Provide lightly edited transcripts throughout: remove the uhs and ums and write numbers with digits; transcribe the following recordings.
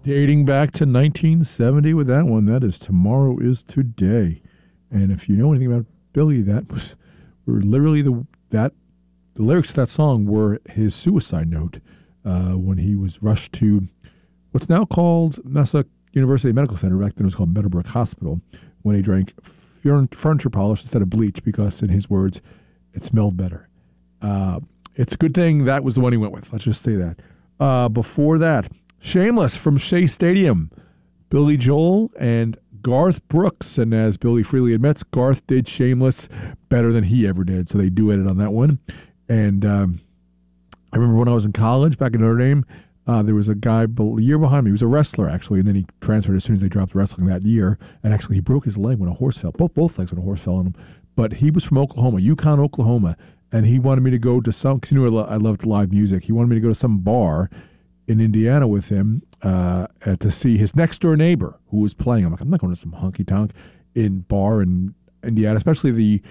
Dating back to 1970 with that one. That is Tomorrow is Today. And if you know anything about Billy, were literally the lyrics to that song were his suicide note when he was rushed to what's now called Nassau University Medical Center. Back then it was called Meadowbrook Hospital, when he drank furniture polish instead of bleach because, in his words, it smelled better. It's a good thing that was the one he went with. Let's just say that. Before that, Shameless from Shea Stadium. Billy Joel and Garth Brooks. And as Billy freely admits, Garth did Shameless better than he ever did. So they duetted on that one. And I remember when I was in college back in Notre Dame, there was a guy a year behind me. He was a wrestler, actually, and then he transferred as soon as they dropped wrestling that year. And actually, he broke his leg when a horse fell. Both legs when a horse fell on him. But he was from Oklahoma, Yukon, Oklahoma. And he wanted me to go to because he knew I loved live music. He wanted me to go to some bar in Indiana with him to see his next door neighbor who was playing. I'm like, I'm not going to some honky tonk bar in Indiana, especially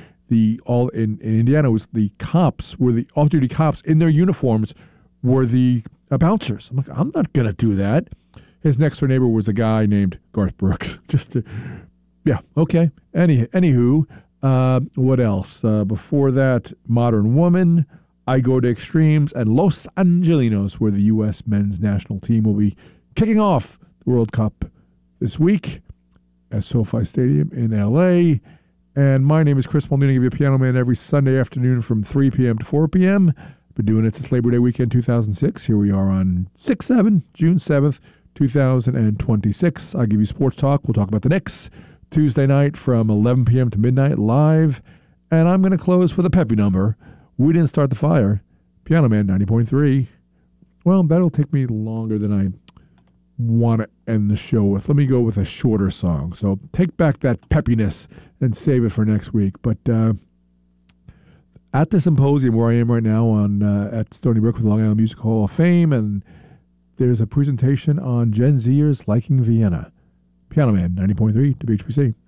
in Indiana was the cops were the off-duty cops in their uniforms were the bouncers. I'm like, I'm not going to do that. His next door neighbor was a guy named Garth Brooks. Yeah, okay. Anywho, what else? Before that, Modern Woman, I Go to Extremes, and Los Angelinos, where the U.S. men's national team will be kicking off the World Cup this week at SoFi Stadium in L.A. And my name is Chris Maldini. I give you a Piano Man every Sunday afternoon from 3 p.m. to 4 p.m. Been doing it since Labor Day weekend 2006. Here we are on June 7th, 2026. I'll give you sports talk. We'll talk about the Knicks Tuesday night from 11 p.m. to midnight live. And I'm going to close with a peppy number. We Didn't Start the Fire. Piano Man 90.3. Well, that'll take me longer than I want to end the show with. Let me go with a shorter song. So take back that peppiness and save it for next week. But at the symposium where I am right now at Stony Brook with the Long Island Music Hall of Fame, and there's a presentation on Gen Zers liking Vienna. Piano Man 90.3 WHBC.